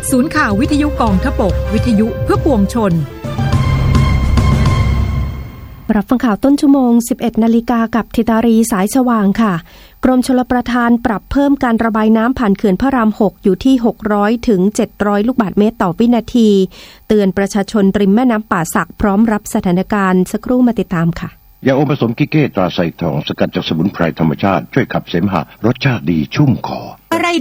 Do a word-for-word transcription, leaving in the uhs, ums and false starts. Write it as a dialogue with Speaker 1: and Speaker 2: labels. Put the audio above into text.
Speaker 1: ศูนย์ข่าววิทยุกองทพบกวิทยุเพื่อปวงชน
Speaker 2: รับฟังข่าวต้นชั่วโมง สิบเอ็ดนาฬิกากับธิตารีสายสว่างค่ะกรมชลประทานปรับเพิ่มการระบายน้ำผ่านเขื่อนพระรามหกอยู่ที่หกร้อยถึงเจ็ดร้อยลูกบาศก์เมตรต่อวินาทีเตือนประชาชนริมแม่น้ำป่าสักพร้อมรับสถานการณ์สักครู่มาติดตามค่ะ
Speaker 3: ยาอมผสมกิเก้ตราไซทองสกัดจากสมุนไพรธรรมชาติช่วยขับเสมหะรสชาติดีชุ่มคออะไร